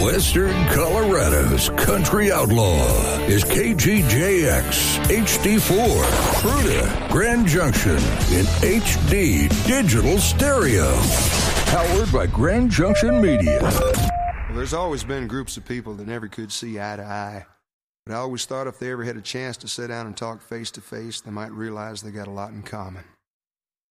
Western Colorado's country outlaw is KGJX HD4, Fruita, Grand Junction in HD digital stereo. Powered by Grand Junction Media. Well, there's always been groups of people that never could see eye to eye. But I always thought if they ever had a chance to sit down and talk face to face, they might realize they got a lot in common.